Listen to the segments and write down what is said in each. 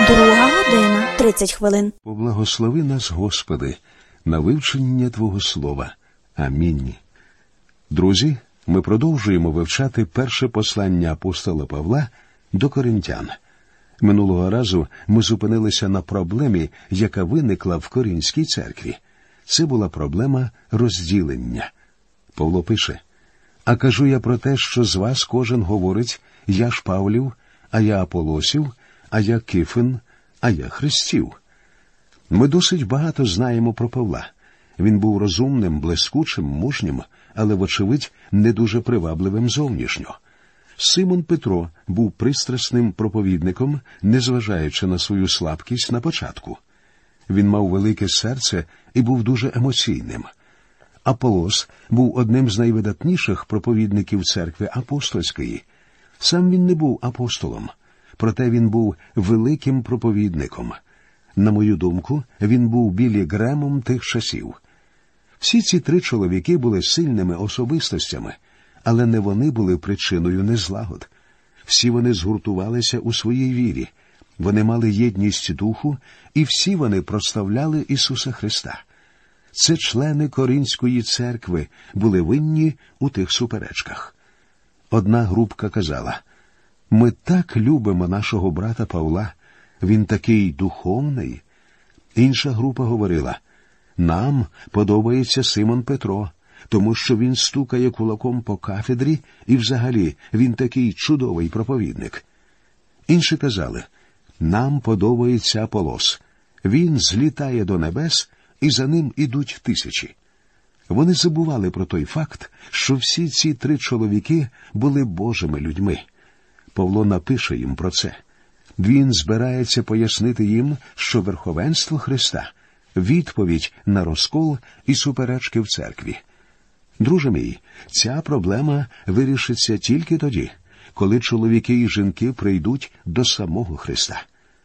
2 година 30 хвилин. Поблагослови нас, Господи, на вивчення Твого Слова. Амінь. Друзі, ми продовжуємо вивчати перше послання апостола Павла до Коринтян. Минулого разу ми зупинилися на проблемі, яка виникла в Коринській церкві. Це була проблема розділення. Павло пише: «А кажу я про те, що з вас кожен говорить, я ж Павлів, а я Аполосів, а я Кифин, а я Христів». Ми досить багато знаємо про Павла. Він був розумним, блискучим, мужнім, але, вочевидь, не дуже привабливим зовнішньо. Симон Петро був пристрасним проповідником, незважаючи на свою слабкість на початку. Він мав велике серце і був дуже емоційним. Аполос був одним з найвидатніших проповідників церкви апостольської. Сам він не був апостолом, проте він був великим проповідником. На мою думку, він був Біллі Гремом тих часів. Всі ці три чоловіки були сильними особистостями, але не вони були причиною незлагод. Всі вони згуртувалися у своїй вірі, вони мали єдність духу, і всі вони прославляли Ісуса Христа. Це члени Коринської церкви були винні у тих суперечках. Одна групка казала: «Ми так любимо нашого брата Павла, він такий духовний». Інша група говорила: «Нам подобається Симон Петро, тому що він стукає кулаком по кафедрі, і взагалі він такий чудовий проповідник». Інші казали: «Нам подобається Аполос, він злітає до небес, і за ним ідуть тисячі». Вони забували про той факт, що всі ці три чоловіки були Божими людьми. Павло напише їм про це. Він збирається пояснити їм, що верховенство Христа – відповідь на розкол і суперечки в церкві. Друже мій, ця проблема вирішиться тільки тоді, коли чоловіки і жінки прийдуть до самого Христа.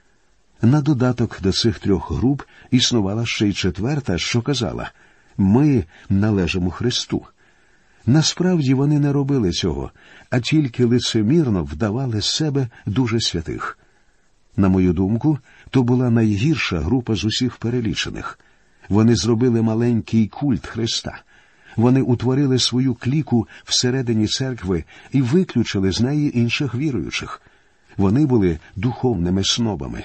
На додаток до цих трьох груп існувала ще й четверта, що казала: «Ми належимо Христу». Насправді вони не робили цього, а тільки лицемірно вдавали з себе дуже святих. На мою думку, то була найгірша група з усіх перелічених. Вони зробили маленький культ Христа. Вони утворили свою кліку всередині церкви і виключили з неї інших віруючих. Вони були духовними снобами.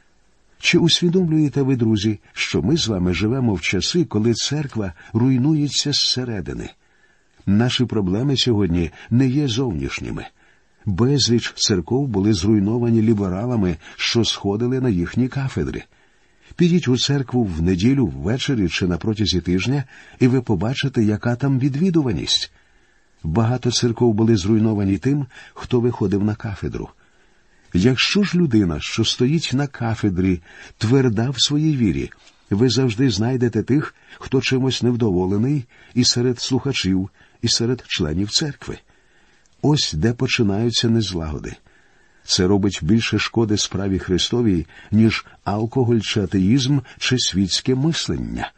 Чи усвідомлюєте ви, друзі, що ми з вами живемо в часи, коли церква руйнується зсередини? Наші проблеми сьогодні не є зовнішніми. Безліч церков були зруйновані лібералами, що сходили на їхні кафедри. Підіть у церкву в неділю ввечері чи на протязі тижня, і ви побачите, яка там відвідуваність. Багато церков були зруйновані тим, хто виходив на кафедру. Якщо ж людина, що стоїть на кафедрі, тверда в своїй вірі, ви завжди знайдете тих, хто чимось невдоволений і серед слухачів, і серед членів церкви. Ось де починаються незлагоди. Це робить більше шкоди справі Христовій, ніж алкоголь чи атеїзм, чи світське мислення.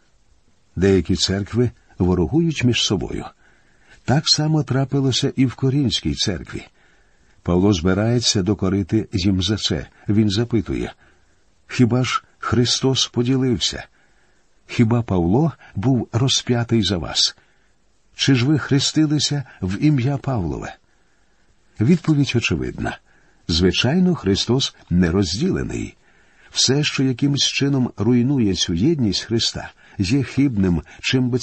Деякі церкви ворогують між собою. Так само трапилося і в Коринській церкві. Павло збирається докорити їм за це. Він запитує: «Хіба ж Христос поділився? Хіба Павло був розп'ятий за вас? Чи ж ви хрестилися в ім'я Павлове?» Відповідь очевидна. Звичайно, Христос не розділений. Все, що якимось чином руйнує цю єдність Христа, є хибним, чим би